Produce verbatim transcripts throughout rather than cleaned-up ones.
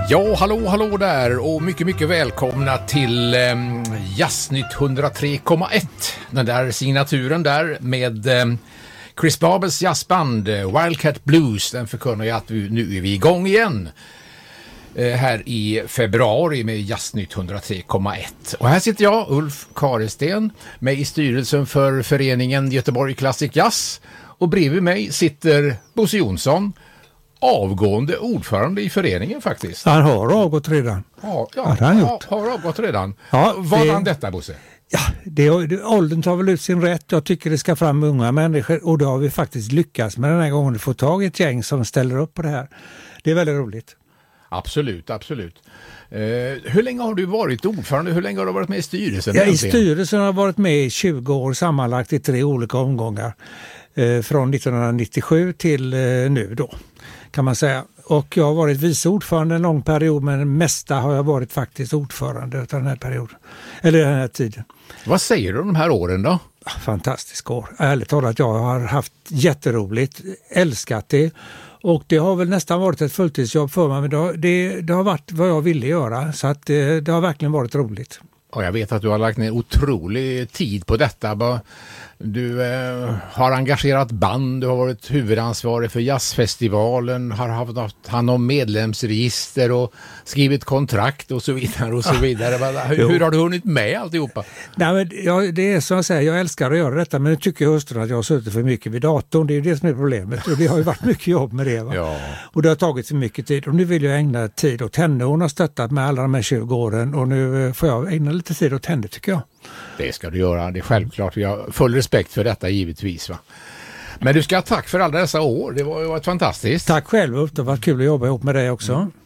Ja, hallå, hallå där och mycket, mycket välkomna till eh, Jazznytt hundra tre komma ett. Den där signaturen där med eh, Chris Barbers jazzband eh, Wildcat Blues. Den förkunnar ju att vi, nu är vi igång igen eh, här i februari med Jazznytt hundra tre komma ett. Och här sitter jag, Ulf Karesten, med i styrelsen för föreningen Göteborg Classic Jazz. Och bredvid mig sitter Bosse Jonsson, avgående ordförande i föreningen faktiskt. Han har avgått redan. Ja, ja, har han ja, gjort. har avgått redan. Ja, Vad det- han detta, Bosse? Ja, det, det, åldern tar väl ut sin rätt. Jag tycker det ska fram unga människor och det har vi faktiskt lyckats med den här gången. Att få tag i ett gäng som ställer upp på det här. Det är väldigt roligt. Absolut, absolut. Eh, hur länge har du varit ordförande? Hur länge har du varit med i styrelsen? Ja, i egentligen? styrelsen har jag varit med i tjugo år sammanlagt i tre olika omgångar. Eh, från nittonhundranittiosju till eh, nu då, kan man säga. Och jag har varit vice ordförande en lång period, men det mesta har jag varit faktiskt ordförande av den här perioden. Eller den här tiden. Vad säger du om de här åren då? Fantastisk år. Ärligt talat, jag har haft jätteroligt, älskat det. Och det har väl nästan varit ett fulltidsjobb för mig, men det har, det, det har varit vad jag ville göra. Så att det, det har verkligen varit roligt. Och jag vet att du har lagt ner otrolig tid på detta. Du eh, har engagerat band, du har varit huvudansvarig för jazzfestivalen, har haft hand om medlemsregister och skrivit kontrakt och så vidare och så vidare. Hur, hur har du hunnit med alltihopa? Nej, men jag, det är som jag säger, jag älskar att göra detta, men nu tycker jag hustrun att jag har suttit för mycket vid datorn. Det är ju det som är problemet. Och det har ju varit mycket jobb med det. Va? Ja. Och det har tagit för mycket tid. Och nu vill jag ägna tid åt henne. Hon har stöttat med alla de här tjugo åren och nu får jag ägna lite tid åt henne, tycker jag. Det ska du göra, det är självklart. Vi har full respekt för detta givetvis, va? Men du ska ha tack för alla dessa år, det var ju varit fantastiskt. Tack själv, Ulf. Det har varit kul att jobba ihop med dig också. Mm.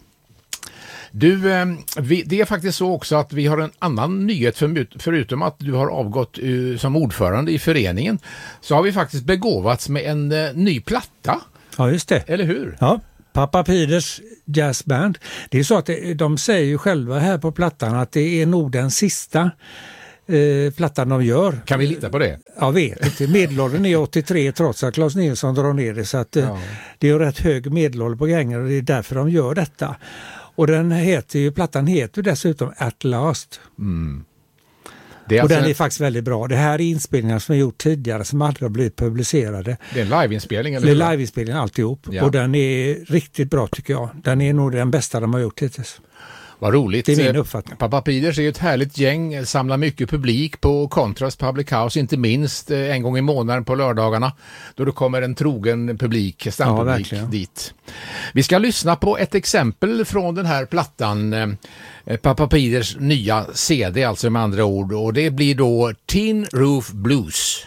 Du, eh, vi, det är faktiskt så också att vi har en annan nyhet för, förutom att du har avgått uh, som ordförande i föreningen, så har vi faktiskt begåvats med en uh, ny platta. Ja, just det. Eller hur? Ja, Pappa Piders jazzband. Det är så att det, de säger ju själva här på plattan att det är nog den sista eh, plattan de gör. Kan vi lita på det? Jag vet inte. Medelåldern är åttiotre trots att Claes Nilsson drar ner det. Så att, eh, Ja. det är ju rätt hög medelålder på gängen och det är därför de gör detta. Och den heter ju, plattan heter dessutom At Last. Mm. Det är Och alltså den är en, faktiskt väldigt bra. Det här är inspelningar som jag gjort tidigare som aldrig har blivit publicerade. det är en liveinspelning, eller Det hur? är liveinspelning alltihop. Ja. Och den är riktigt bra, tycker jag. Den är nog den bästa de har gjort hittills. Vad roligt. Det är min Eh, uppfattning. Pappa Piders är ju ett härligt gäng, samlar mycket publik på Contrast Public House, inte minst eh, en gång i månaden på lördagarna, då det kommer en trogen publik, stampublik verkligen. dit. Vi ska lyssna på ett exempel från den här plattan, eh, Pappa Piders nya C D, alltså med andra ord, och det blir då Tin Roof Blues.